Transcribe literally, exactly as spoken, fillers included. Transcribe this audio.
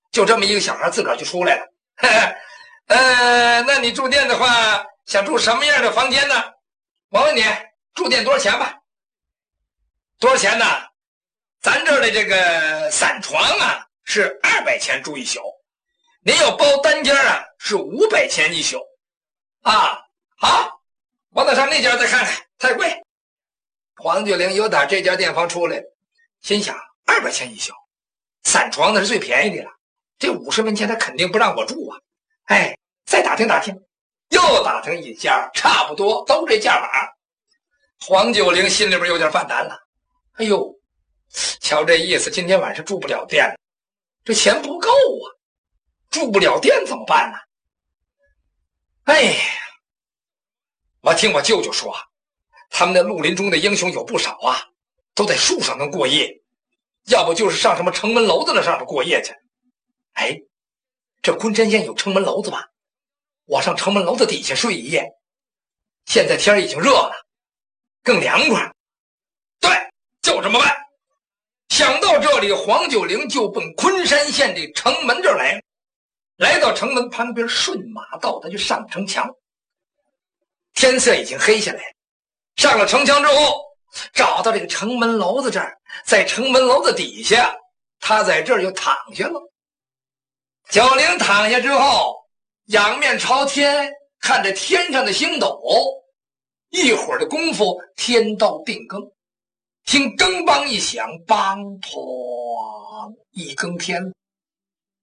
就这么一个小孩自个儿就出来了。呃，那你住店的话，想住什么样的房间呢？我问你，住店多少钱吧？多少钱呢？咱这儿的这个散床啊是二百钱住一宿，您要包单间啊是五百钱一宿。啊，好，我得上那家再看看，太贵。黄九龄由打这家店房出来，心想二百钱一宿，散床那是最便宜的了，这五十文钱他肯定不让我住啊。哎，再打听打听，又打听一家，差不多都这价码。黄九龄心里边有点犯难了，哎呦，瞧这意思，今天晚上住不了店了，这钱不够啊，住不了店怎么办呢？哎呀，我听我舅舅说，他们那绿林中的英雄有不少啊，都在树上能过夜，要不就是上什么城门楼子那上头过夜去。哎，这昆山县有城门楼子吧？我上城门楼子底下睡一夜，现在天已经热了，更凉快。对，就这么办。想到这里，黄九龄就奔昆山县的城门这儿来了。来到城门旁边，顺马道他就上城墙。天色已经黑下来了，上了城墙之后，找到这个城门楼子这儿，在城门楼子底下，他在这儿就躺下了。九龄躺下之后，仰面朝天，看着天上的星斗，一会儿的功夫，天到定更，听更梆一响，梆哐一更天。